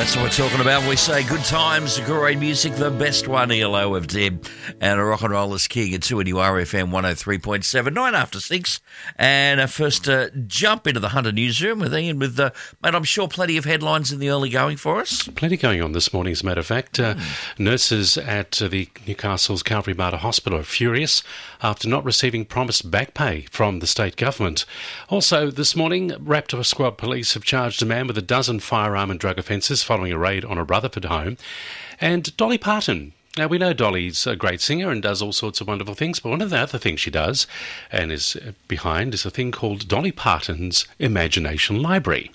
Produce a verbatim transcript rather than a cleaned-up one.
That's what we're talking about. We say good times, great music, the best one, E L O of Deb, and a rock and roll is king at two N U R F M one oh three point seven, nine after six. And uh, first, uh, jump into the Hunter newsroom with Ian with, uh, mate, I'm sure plenty of headlines in the early going for us. Plenty going on this morning, as a matter of fact. Uh, mm. Nurses at uh, the Newcastle's Calvary Mater Hospital are furious after not receiving promised back pay from the state government. Also, this morning, Raptor Squad Police have charged a man with a dozen firearm and drug offences following a raid on a Rutherford home. And Dolly Parton. Now, we know Dolly's a great singer and does all sorts of wonderful things, but one of the other things she does and is behind is a thing called Dolly Parton's Imagination Library.